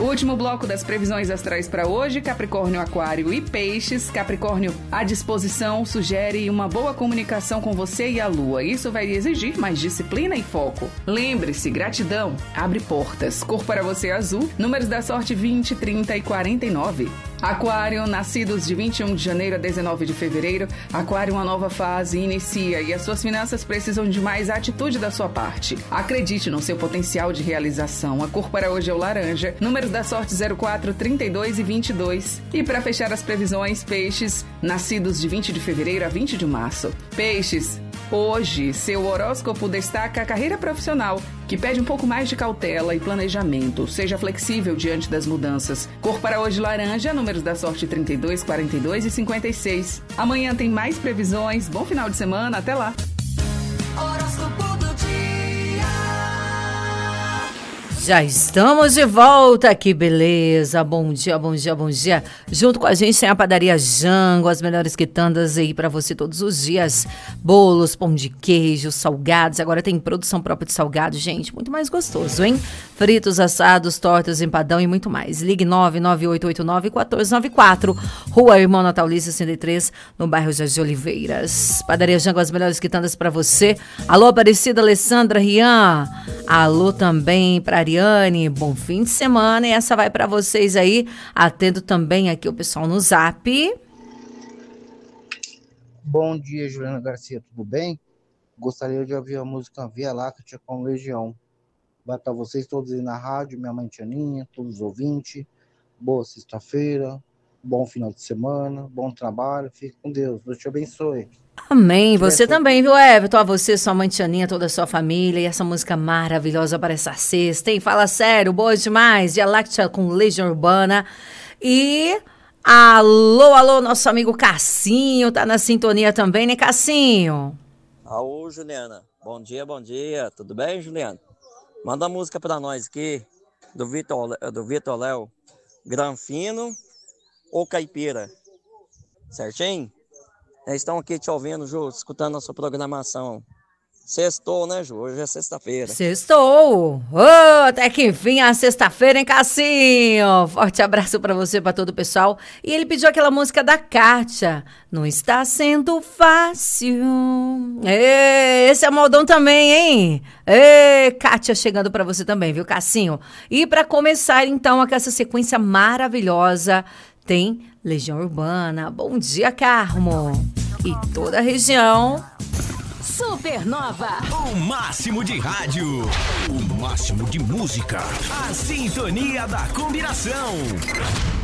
Último bloco das previsões astrais para hoje, Capricórnio, Aquário e Peixes. Capricórnio, a disposição sugere uma boa comunicação com você e a Lua. Isso vai exigir mais disciplina e foco. Lembre-se, gratidão abre portas. Cor para você azul, números da sorte 20, 30 e 49. Aquário, nascidos de 21 de janeiro a 19 de fevereiro, Aquário, uma nova fase inicia e as suas finanças precisam de mais atitude da sua parte. Acredite no seu potencial de realização. A cor para hoje é o laranja, números da sorte 04, 32 e 22. E para fechar as previsões, Peixes, nascidos de 20 de fevereiro a 20 de março. Peixes, hoje, seu horóscopo destaca a carreira profissional, que pede um pouco mais de cautela e planejamento. Seja flexível diante das mudanças. Cor para hoje laranja, números da sorte 32, 42 e 56. Amanhã tem mais previsões. Bom final de semana, até lá. Horóscopo do dia. Já estamos de volta, que beleza, bom dia, bom dia, bom dia. Junto com a gente tem a Padaria Jango, as melhores quitandas aí pra você todos os dias. Bolos, pão de queijo, salgados, agora tem produção própria de salgados, gente, muito mais gostoso, hein? Fritos, assados, tortas, empadão e muito mais. Ligue 99889-1494, Rua Irmão Natalícia 63, no bairro Jardim Oliveiras. Padaria Jango, as melhores quitandas pra você. Alô, Aparecida, Alessandra, Rian. Alô também pra Ariane, bom fim de semana e essa vai para vocês aí, atendo também aqui o pessoal no Zap. Bom dia, Juliana Garcia, tudo bem? Gostaria de ouvir a música Via Láctea com Legião. Vai para vocês todos aí na rádio, minha mãe Tianinha, todos os ouvintes. Boa sexta-feira, bom final de semana, bom trabalho, fique com Deus, Deus te abençoe. Amém, você também, viu, Everton? A você, sua mãe Tianinha, toda a sua família e essa música maravilhosa para essa sexta, hein? Fala sério, boa demais, Via Láctea com Legião Urbana. E alô, nosso amigo Cassinho, tá na sintonia também, né, Cassinho? Alô, Juliana, bom dia, tudo bem, Juliana? Manda a música pra nós aqui, do Vitor Léo, Granfino ou Caipira, certinho? Eles estão aqui te ouvindo, Ju, escutando a sua programação. Sextou, né, Ju? Hoje é sexta-feira. Sextou! Até que enfim, a sexta-feira, hein, Cassinho? Forte abraço pra você, pra todo o pessoal. E ele pediu aquela música da Kátia. Não está sendo fácil. Esse é modão também, hein? Kátia chegando pra você também, viu, Cassinho? E pra começar, então, com essa sequência maravilhosa, tem Legião Urbana. Bom dia, Carmo. E toda a região. Supernova. O máximo de rádio. O máximo de música. A sintonia da combinação.